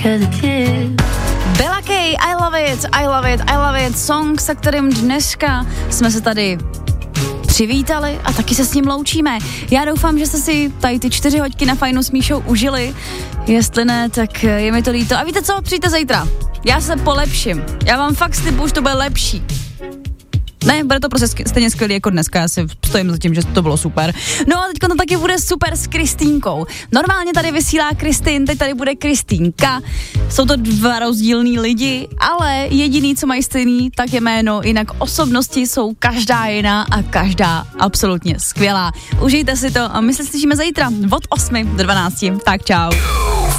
Bella K, I love it, I love it, I love it. Song, se kterým dneska jsme se tady přivítali a taky se s ním loučíme. Já doufám, že jste si tady ty 4 hodiny na Fajnu s Míšou užili. Jestli ne, tak je mi to líto. A víte co, přijďte zítra. Já se polepším. Já vám fakt slibuju, že to bude lepší. Ne, bude to prostě stejně skvělý jako dneska, já si stojím za tím, že to bylo super. No a teďka to taky bude super s Kristýnkou. Normálně tady vysílá Kristýn, teď tady bude Kristýnka. Jsou to 2 rozdílní lidi, ale jediný, co mají stejný, tak je jméno, jinak osobnosti jsou každá jiná a každá absolutně skvělá. Užijte si to a my se slyšíme zítra od 8 do 12. Tak čau.